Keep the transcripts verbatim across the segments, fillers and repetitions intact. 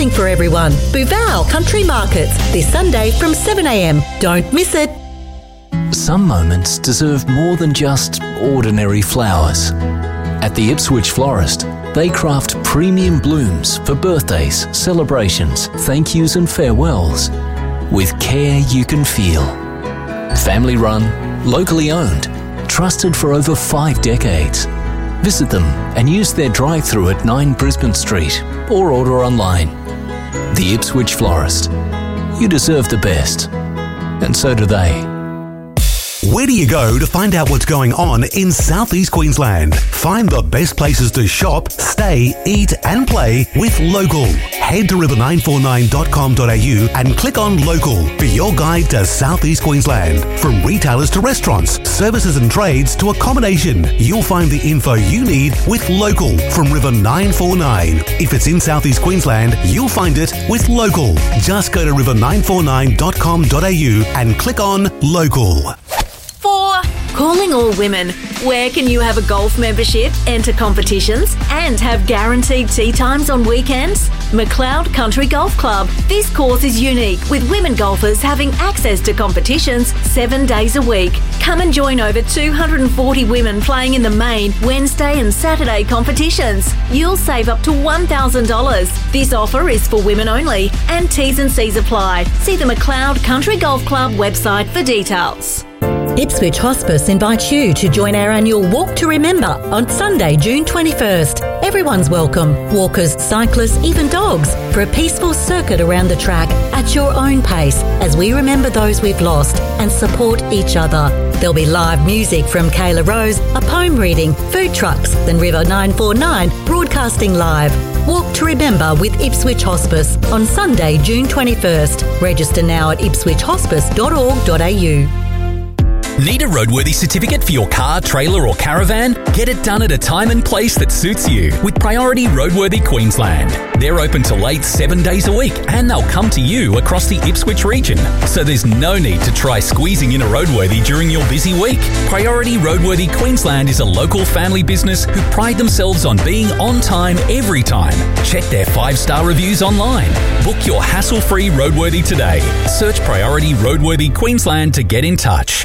something for everyone. Bouval Country Markets, this Sunday from seven a m. Don't miss it. Some moments deserve more than just ordinary flowers. At the Ipswich Florist, they craft premium blooms for birthdays, celebrations, thank yous and farewells, with care you can feel. Family run, locally owned, trusted for over five decades. Visit them and use their drive-through at nine Brisbane Street or order online. The Ipswich Florist. You deserve the best, and so do they. Where do you go to find out what's going on in South East Queensland? Find the best places to shop, stay, eat and play with Local. Head to river nine four nine dot com dot a u and click on Local for your guide to South East Queensland. From retailers to restaurants, services and trades to accommodation, you'll find the info you need with Local from River nine four nine. If it's in South East Queensland, you'll find it with Local. Just go to river nine four nine dot com dot a u and click on Local. Four. Calling all women. Where can you have a golf membership, enter competitions, and have guaranteed tee times on weekends? McLeod Country Golf Club. This course is unique, with women golfers having access to competitions seven days a week. Come and join over two hundred forty women playing in the main Wednesday and Saturday competitions. You'll save up to one thousand dollars. This offer is for women only, and T's and C's apply. See the McLeod Country Golf Club website for details. Ipswich Hospice invites you to join our annual Walk to Remember on Sunday, June twenty-first. Everyone's welcome. Walkers, cyclists, even dogs, for a peaceful circuit around the track at your own pace as we remember those we've lost and support each other. There'll be live music from Kayla Rose, a poem reading, food trucks, and River nine four nine broadcasting live. Walk to Remember with Ipswich Hospice on Sunday, June twenty-first. Register now at ipswich hospice dot org dot a u. Need a roadworthy certificate for your car, trailer or caravan? Get it done at a time and place that suits you with Priority Roadworthy Queensland. They're open till late seven days a week and they'll come to you across the Ipswich region. So there's no need to try squeezing in a roadworthy during your busy week. Priority Roadworthy Queensland is a local family business who pride themselves on being on time every time. Check their five-star reviews online. Book your hassle-free roadworthy today. Search Priority Roadworthy Queensland to get in touch.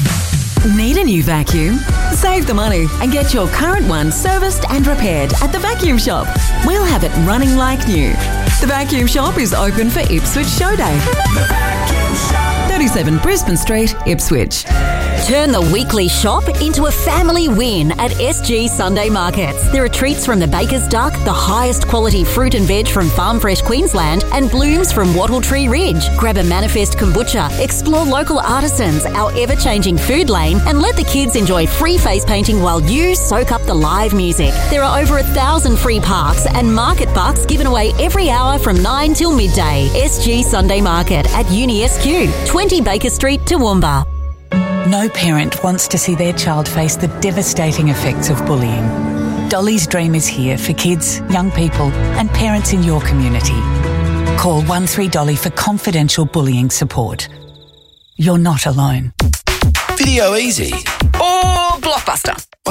Need a new vacuum? Save the money and get your current one serviced and repaired at the Vacuum Shop. We'll have it running like new. The Vacuum Shop is open for Ipswich Show Day. The Vacuum Shop. thirty-seven Brisbane Street, Ipswich. Turn the weekly shop into a family win at S G Sunday Markets. There are treats from the Baker's Duck, the highest quality fruit and veg from Farm Fresh Queensland, and blooms from Wattle Tree Ridge. Grab a Manifest kombucha, explore local artisans, our ever-changing food lane, and let the kids enjoy free face painting while you soak up the live music. There are over a thousand free parks and market bucks given away every hour from nine till midday. S G Sunday Market at Uni S Q, twenty Baker Street, Toowoomba. No parent wants to see their child face the devastating effects of bullying. Dolly's Dream is here for kids, young people and parents in your community. Call one three Dolly for confidential bullying support. You're not alone. Video Easy. Or Blockbuster.